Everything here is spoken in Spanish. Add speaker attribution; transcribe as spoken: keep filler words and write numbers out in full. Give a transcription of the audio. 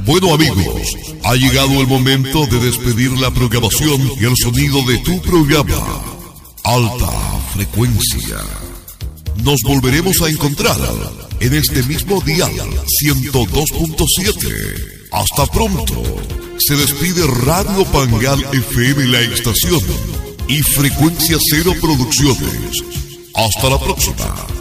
Speaker 1: Bueno amigos, ha llegado el momento de despedir la programación y el sonido de tu programa Alta Frecuencia. Nos volveremos a encontrar en este mismo dial ciento dos punto siete. Hasta pronto. Se despide Radio Pangal F M, la estación, y Frecuencia Cero Producciones. Hasta la próxima.